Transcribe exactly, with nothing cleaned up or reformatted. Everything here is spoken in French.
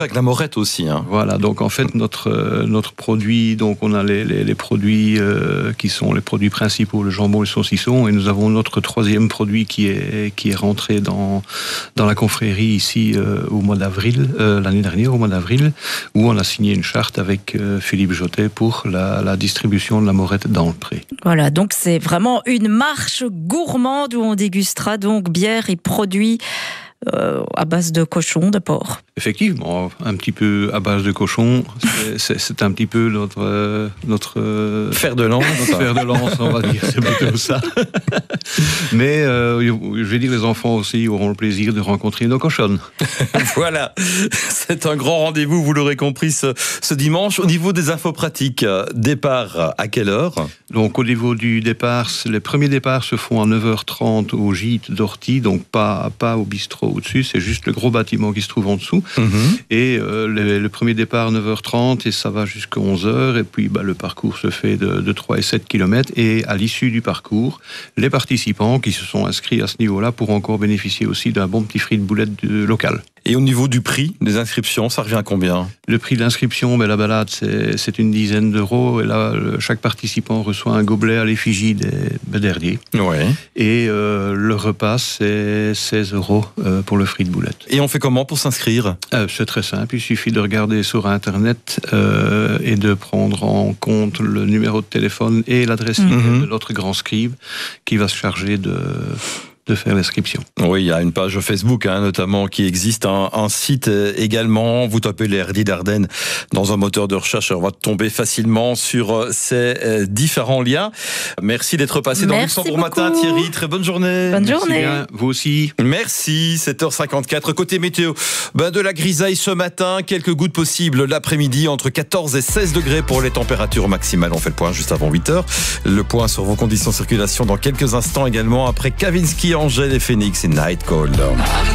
Avec la morette aussi. Hein. Voilà, donc en fait notre euh, notre produit, donc on a les les, les produits euh, qui sont les produits principaux, le jambon et le saucisson, et nous avons notre troisième produit qui est qui est rentré dans dans la confrérie ici euh, au mois d'avril euh, l'année dernière au mois d'avril, où on a signé une charte avec euh, Philippe Jotet pour la la distribution de la morette dans le pré. Voilà, donc c'est vraiment une marche gourmande où on dégustera donc bière et produits Euh, à base de cochon, de porc. Effectivement, un petit peu à base de cochon, c'est, c'est, c'est un petit peu notre euh, notre euh, fer de lance, notre fer de lance, on va dire, c'est plutôt ça. Mais euh, je vais dire, les enfants aussi auront le plaisir de rencontrer nos cochonnes. Voilà, c'est un grand rendez-vous, vous l'aurez compris, ce, ce dimanche. Au niveau des infos pratiques, départ à quelle heure ? Donc au niveau du départ, les premiers départs se font à neuf heures trente au gîte d'Orty, donc pas pas au bistrot au-dessus, c'est juste le gros bâtiment qui se trouve en dessous. Mmh. Et euh, le, le premier départ neuf heures trente et ça va jusqu'à onze heures. Et puis bah, le parcours se fait de, de trois et sept kilomètres. Et à l'issue du parcours, les participants qui se sont inscrits à ce niveau-là pourront encore bénéficier aussi d'un bon petit frit de boulettes de, local. Et au niveau du prix des inscriptions, ça revient à combien ? Le prix de l'inscription, ben, la balade, c'est, c'est une dizaine d'euros. Et là, le, chaque participant reçoit un gobelet à l'effigie des Bederdiers. Ouais. Et euh, le repas, c'est seize euros euh, pour le frit de boulettes. Et on fait comment pour s'inscrire ? euh, C'est très simple. Il suffit de regarder sur Internet euh, et de prendre en compte le numéro de téléphone et l'adresse mmh. email de notre grand scribe qui va se charger de... de faire l'inscription. Oui, il y a une page Facebook hein, notamment qui existe, un, un site également. Vous tapez les R D d'Ardennes dans un moteur de recherche, on va tomber facilement sur ces euh, différents liens. Merci d'être passé dans Merci Luxembourg beaucoup. Matin, Thierry. Très bonne journée. Bonne Merci journée. Bien. Vous aussi. Merci. sept heures cinquante-quatre. Côté météo, ben de la grisaille ce matin, quelques gouttes possibles l'après-midi, entre quatorze et seize degrés pour les températures maximales. On fait le point juste avant huit heures. Le point sur vos conditions de circulation dans quelques instants également après Kavinsky, Angèle et Phoenix et Night Call.